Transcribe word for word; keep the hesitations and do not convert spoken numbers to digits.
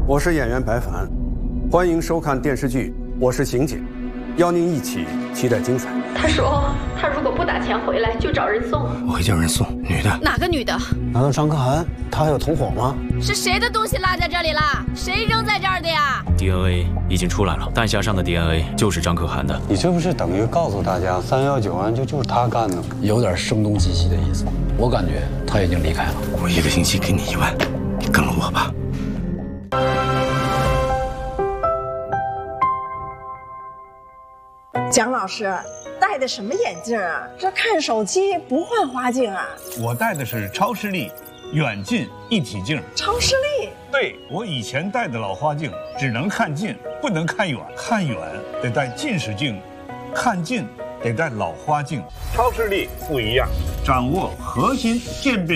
我是演员白凡，欢迎收看电视剧《我是刑警》，邀您一起期待精彩。 他说，他如果不打钱回来，就找人送。 我会叫人送，女的。 哪个女的？ 难道张可涵他还有同伙吗？ 是谁的东西落在这里了？谁扔在这儿的呀 ？D N A 已经出来了，弹匣上的 D N A 就是张可涵的。 你这不是等于告诉大家三幺九案就就是他干的吗？ 有点声东击西的意思。我感觉他已经离开了。 我一个星期给你一万，你跟了我吧。 蒋老师戴的什么眼镜啊？这看手机不换花镜啊？ 我戴的是超视力远近一体镜。 超视力？ 对，我以前戴的老花镜只能看近，不能看远，看远得戴近视镜，看近得戴老花镜。超视力不一样，掌握核心渐变。